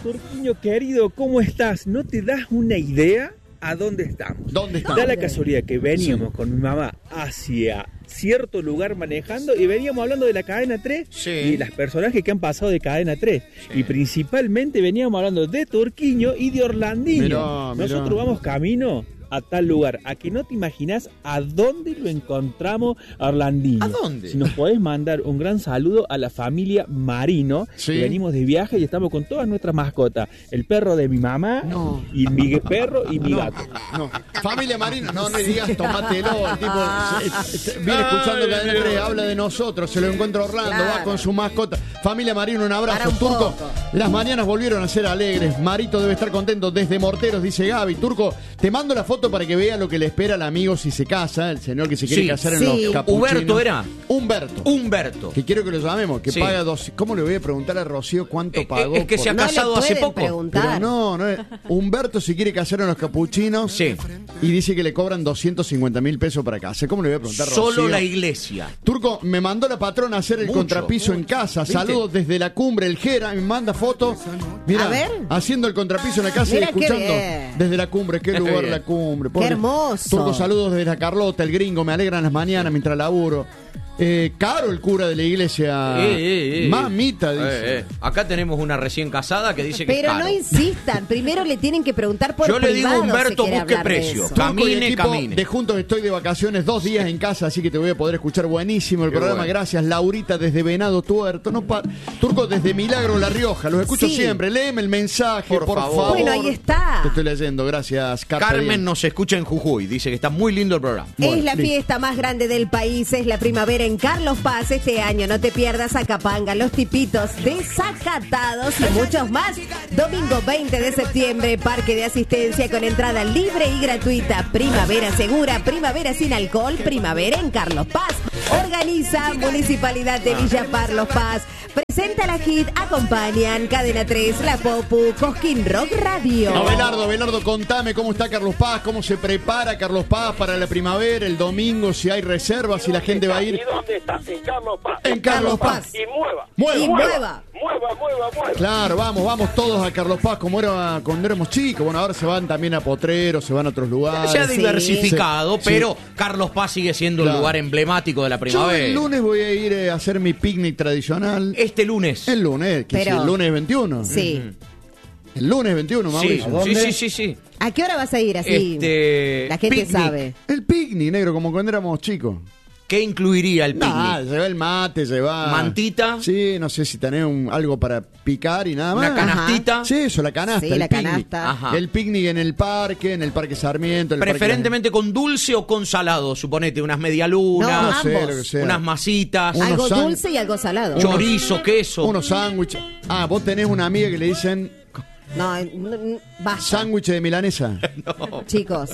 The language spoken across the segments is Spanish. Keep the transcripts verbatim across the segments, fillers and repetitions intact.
Turquiño querido, ¿cómo estás? ¿No te das una idea a dónde estamos? ¿Dónde estamos? Da la casualidad que veníamos sí. con mi mamá hacia cierto lugar manejando y veníamos hablando de la cadena tres sí. y las personajes que han pasado de cadena tres. Sí. Y principalmente veníamos hablando de Turquiño y de Orlandinho. Mirá, Nosotros mirá. vamos camino a tal lugar, a que no te imaginas a dónde lo encontramos a Orlandinho. ¿A dónde? Si nos podés mandar un gran saludo a la familia Marino, sí. que venimos de viaje y estamos con todas nuestras mascotas, el perro de mi mamá, no. y mi perro y mi no, gato. No. Familia Marino, no le digas tomátelo, el tipo se, se, viene escuchando Cadena tres, habla de nosotros, se lo encuentra Orlando, claro. va con su mascota. Familia Marino, un abrazo. Un Turco, las mañanas volvieron a ser alegres. Marito debe estar contento desde Morteros, dice Gaby. Turco, te mando la foto para que vea lo que le espera al amigo si se casa, el señor que se quiere sí, casar sí. en los capuchinos. ¿Humberto era? Humberto. Humberto. Que quiero que lo llamemos, que sí. paga dos... ¿Cómo le voy a preguntar a Rocío cuánto eh, pagó? Es que por... se ha casado no hace poco. Preguntar. Pero no, no es... Humberto se quiere casar en los capuchinos sí. y dice que le cobran doscientos cincuenta mil pesos para casar. ¿Cómo le voy a preguntar a Rocío? Solo la iglesia. Turco, me mandó la patrona a hacer el mucho, contrapiso mucho. en casa. ¿Viste? Saludos desde la cumbre, el Jera, me manda fotos. Mira, a ver. haciendo el contrapiso en la casa Mira y escuchando desde la cumbre. Qué lugar la cumbre. Qué hermoso. Turco, saludos desde la Carlota, el gringo, me alegran las mañanas mientras laburo. Eh, caro el cura de la iglesia. Eh, eh, eh, Mamita, dice. Eh, eh. Acá tenemos una recién casada que dice que Pero es caro. no insistan, primero le tienen que preguntar por Yo le digo a Humberto, si busque precio. Camine, camine. De juntos estoy de vacaciones dos días en casa, así que te voy a poder escuchar buenísimo el Qué programa. Bueno. Gracias, Laurita desde Venado Tuerto. No pa... Turco desde Milagro, La Rioja. Los escucho sí. siempre. Léeme el mensaje, por, por favor. Bueno, ahí está. Te estoy leyendo, gracias, Carpe Carmen bien. nos escucha en Jujuy. Dice que está muy lindo el programa. Es Bueno, la listo. fiesta más grande del país, es la primavera en Carlos Paz. Este año no te pierdas Acapanga, Los Tipitos, Desacatados y muchos más. Domingo veinte de septiembre, parque de asistencia con entrada libre y gratuita. Primavera segura, primavera sin alcohol, primavera en Carlos Paz. Organiza Municipalidad de Villa Carlos Paz. Presenta la hit, acompañan Cadena tres, La Popu, Cosquín Rock Radio. No, Belardo, Belardo, contame cómo está Carlos Paz, cómo se prepara Carlos Paz para la primavera, el domingo, si hay reservas, si la gente va a ir. ¿Y dónde está? En Carlos Paz. En Carlos Paz. Y mueva. Mueva. Y mueva. Mueva, mueva, mueva. Claro, vamos, vamos todos a Carlos Paz como era cuando éramos chicos. Bueno, ahora se van también a Potreros, se van a otros lugares. Se ha diversificado, sí. pero sí. Carlos Paz sigue siendo claro. un lugar emblemático de la primavera. Yo el lunes voy a ir eh, a hacer mi picnic tradicional. Este lunes. El lunes, que pero... es el lunes veintiuno. Sí. Uh-huh. El lunes veintiuno, Mauricio. Sí, sí, sí, sí, sí. ¿A qué hora vas a ir así? Este... La gente picnic. sabe. El picnic, negro, como cuando éramos chicos. ¿Qué incluiría el picnic? Ah, se va el mate, se va... ¿Mantita? Sí, no sé si tenés un, algo para picar y nada más. ¿Una canastita? Sí, eso, la canasta, sí, el la picnic. canasta. Ajá. El picnic en el parque, en el Parque Sarmiento. El Preferentemente parque... con dulce o con salado, suponete, unas medialunas, No, no sé, ambos. lo que sea. unas masitas, Unos Algo san- dulce y algo salado. chorizo, queso. Unos sándwiches. Ah, vos tenés una amiga que le dicen No, no, no, basta. sándwich de milanesa. No. Chicos,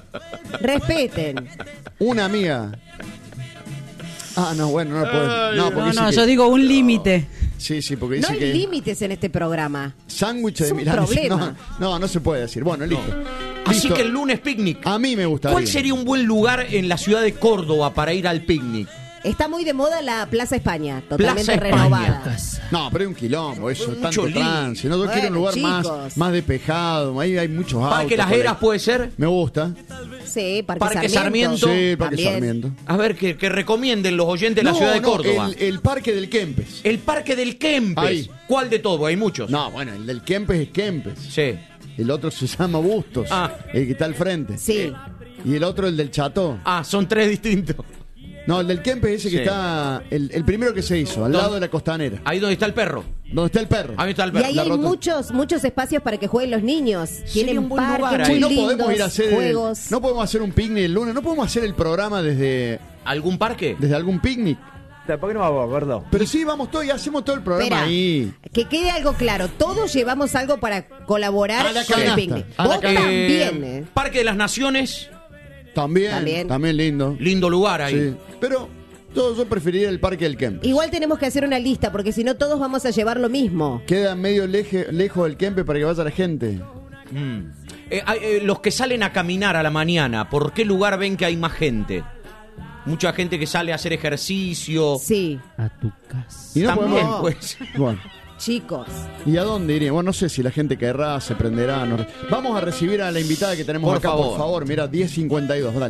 respeten. Una amiga. Ah, no, bueno, no lo puedo. No, porque No, dice no, que- yo digo un límite. Sí, sí, porque No dice hay que límites en este programa. sándwich Es de un milanesa. problema. No, no, no se puede decir. Bueno, listo. Así Listo. que el lunes picnic. A mí me gustaría. ¿Cuál sería un buen lugar en la ciudad de Córdoba para ir al picnic? Está muy de moda la Plaza España, totalmente Plaza España. renovada. No, pero hay un quilombo, eso, Mucho tanto lío. trance. No, yo Bueno, quiero un lugar chicos. más, más despejado. Ahí hay muchos autos. Parque Las por ahí. Heras puede ser. Me gusta. Sí, Parque, Parque Sarmiento. Sarmiento. Sí, el Parque También. Sarmiento. A ver, que, que recomienden los oyentes de la No, ciudad de no, Córdoba. El, el Parque del Kempes. El Parque del Kempes. Ahí. ¿Cuál de todos? Hay muchos. No, bueno, el del Kempes es Kempes. Sí. El otro se llama Bustos. Ah. El que está al frente. Sí. Y el otro, el del Chateau. Ah, son tres distintos. No, el del Kempes es ese que Sí. está. El, el primero que se hizo, al ¿Dónde? lado de la costanera. Ahí donde está el perro. Donde está el perro. Ahí está el Y perro. ahí La hay rota. muchos muchos espacios para que jueguen los niños. Tienen un buen parques lugar ahí. muy Sí, no lindos, podemos ir a hacer. el- juegos. no podemos hacer un picnic el lunes. No podemos hacer el programa desde, ¿Algún parque? desde algún picnic. ¿Por qué no vamos, gordo? Pero sí, vamos todos y hacemos todo el programa Espera, ahí. que quede algo claro. Todos llevamos algo para colaborar A la con el canasta, picnic. a la Vos canasta. también, ¿eh? Parque de las Naciones. También, También. también. lindo. Lindo lugar ahí. Sí. Pero yo, yo preferiría el Parque del Kempes. Igual tenemos que hacer una lista, porque si no todos vamos a llevar lo mismo. Queda medio leje- lejos del Kempes para que vaya la gente. Mm. Eh, hay, eh, los que salen a caminar a la mañana, ¿por qué lugar ven que hay más gente? Mucha gente que sale a hacer ejercicio. Sí. A tu casa. Y no También, podemos. pues. Bueno, chicos. ¿Y a dónde irían? Bueno, no sé si la gente querrá, se prenderá. No... Vamos a recibir a la invitada que tenemos Por acá, favor. por favor. Mira, diez cincuenta y dos, dale.